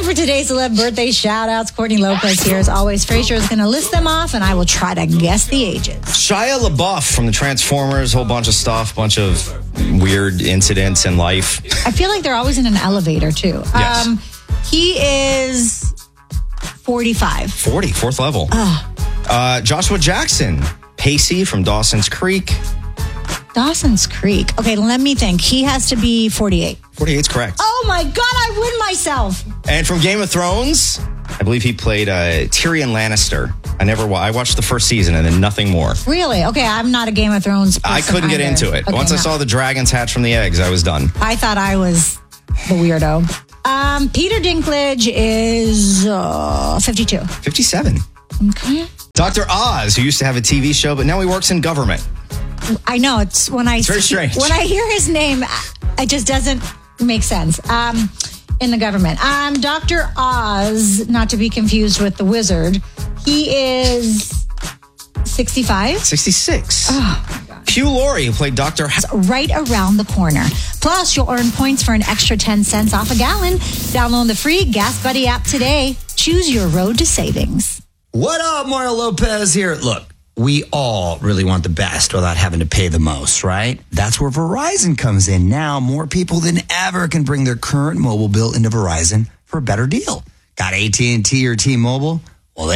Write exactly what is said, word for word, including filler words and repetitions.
for today's celeb birthday shout-outs. Courtney Lopez here. As always, Frasier is going to list them off, and I will try to guess the ages. Shia LaBeouf from the Transformers, whole bunch of stuff, bunch of weird incidents in life. I feel like they're always in an elevator, too. Yes. Um, he is forty-five. forty, fourth level. Oh. Uh, Joshua Jackson, Pacey from Dawson's Creek. Dawson's Creek. Okay, let me think. He has to be forty-eight. forty-eight's correct. Oh my God, I win myself. And from Game of Thrones, I believe he played uh, Tyrion Lannister. I never wa- I watched the first season and then nothing more. Really? Okay, I'm not a Game of Thrones person I couldn't get either. into it. Okay, Once I no. saw the dragons hatch from the eggs, I was done. I thought I was the weirdo. Um, Peter Dinklage is uh, fifty-two. fifty-seven. Okay. Doctor Oz, who used to have a T V show, but now he works in government. I know, it's when I It's very strange. when I hear his name, it just doesn't make sense. Um, in the government, um, Doctor Oz, not to be confused with the wizard, he is sixty-five. sixty-six. Oh my God. Hugh Laurie, who played Doctor Ha- Right around the corner. Plus, you'll earn points for an extra ten cents off a gallon. Download the free Gas Buddy app today. Choose your road to savings. What up, Mario Lopez here. Look, we all really want the best without having to pay the most, right? That's where Verizon comes in. Now, more people than ever can bring their current mobile bill into Verizon for a better deal. Got A T and T or T-Mobile?